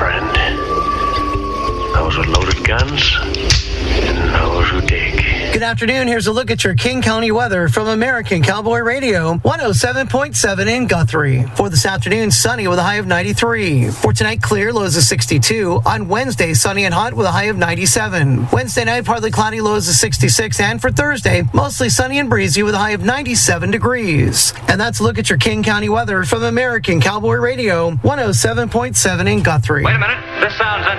friend. Those with loaded guns and those who dig. Good afternoon. Here's a look at your King County weather from American Cowboy Radio, 107.7 in Guthrie. For this afternoon, sunny with a high of 93. For tonight, clear, lows of 62. On Wednesday, sunny and hot with a high of 97. Wednesday night, partly cloudy, lows of 66. And for Thursday, mostly sunny and breezy with a high of 97 degrees. And that's a look at your King County weather from American Cowboy Radio, 107.7 in Guthrie. Wait a minute. This sounds